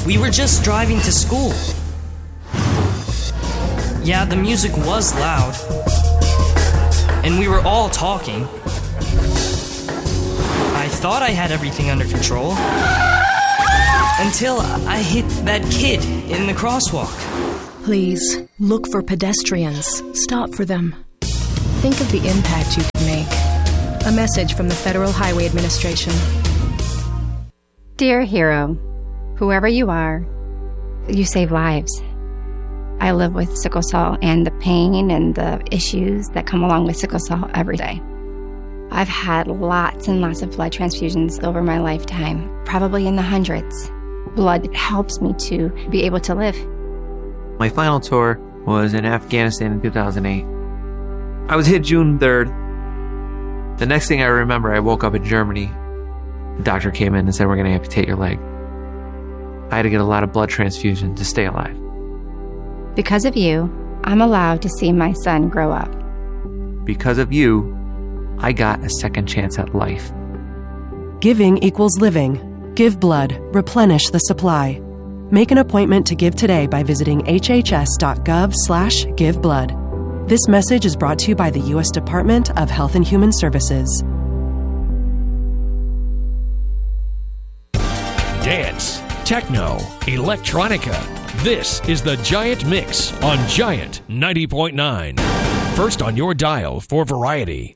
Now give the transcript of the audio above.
We were just driving to school. Yeah, the music was loud. And we were all talking. I thought I had everything under control. Until I hit that kid in the crosswalk. Please, look for pedestrians. Stop for them. Think of the impact you can make. A message from the Federal Highway Administration. Dear hero, whoever you are, you save lives. I live with sickle cell and the pain and the issues that come along with sickle cell every day. I've had lots and lots of blood transfusions over my lifetime, probably in the hundreds. Blood helps me to be able to live. My final tour was in Afghanistan in 2008. I was hit June 3rd. The next thing I remember, I woke up in Germany. The doctor came in and said, we're going to amputate your leg. I had to get a lot of blood transfusion to stay alive. Because of you, I'm allowed to see my son grow up. Because of you, I got a second chance at life. Giving equals living. Give blood. Replenish the supply. Make an appointment to give today by visiting hhs.gov/giveblood. This message is brought to you by the U.S. Department of Health and Human Services. Dance, techno, electronica. This is the Giant Mix on Giant 90.9. First on your dial for variety.